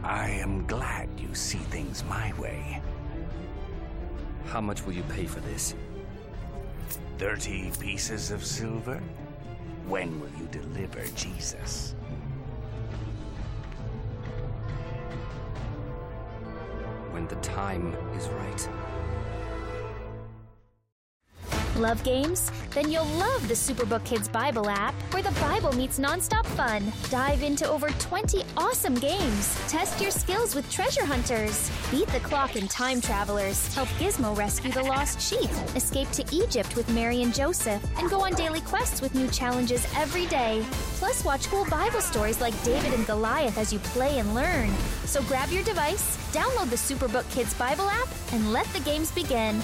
I am glad you see things my way. How much will you pay for this? 30 pieces of silver? When will you deliver Jesus? When the time is right. Love games? Then you'll love the Superbook Kids Bible app, where the Bible meets nonstop fun. Dive into over 20 awesome games. Test your skills with treasure hunters. Beat the clock in Time Travelers. Help Gizmo rescue the lost sheep. Escape to Egypt with Mary and Joseph. And go on daily quests with new challenges every day. Plus, watch cool Bible stories like David and Goliath as you play and learn. So grab your device, download the Superbook Kids Bible app, and let the games begin.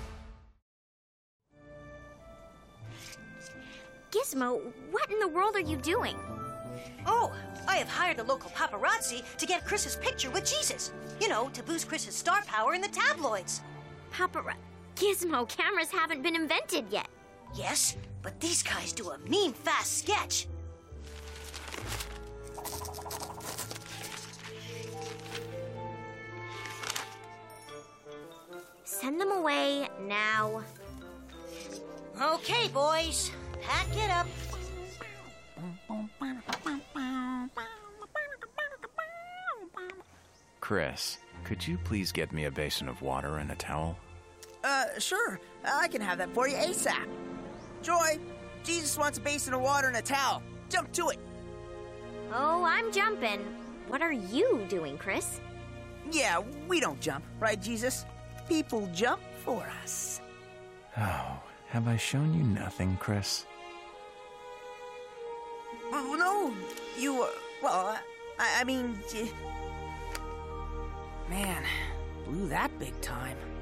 Gizmo, what in the world are you doing? Oh, I have hired a local paparazzi to get Chris's picture with Jesus. You know, to boost Chris's star power in the tabloids. Gizmo, cameras haven't been invented yet. Yes, but these guys do a mean fast sketch. Send them away now. Okay, boys. Pack it up. Chris, could you please get me a basin of water and a towel? Sure. I can have that for you ASAP. Joy, Jesus wants a basin of water and a towel. Jump to it. Oh, I'm jumping. What are you doing, Chris? Yeah, we don't jump, right, Jesus? People jump for us. Oh, have I shown you nothing, Chris? Oh, no, you, I mean, man, blew that big time.